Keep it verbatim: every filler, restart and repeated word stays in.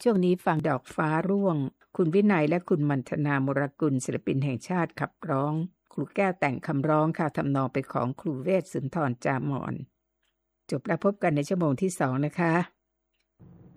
ช่วงนี้ฟังดอกฟ้าร่วงคุณวินัยและคุณมัณฑนามรกุลศิลปินแห่งชาติขับร้องครูแก้วแต่งคำร้องค่ะทำนองเป็นของครูเวชสุนทรจามอนจบแล้วพบกันในชั่วโมงที่สองนะคะ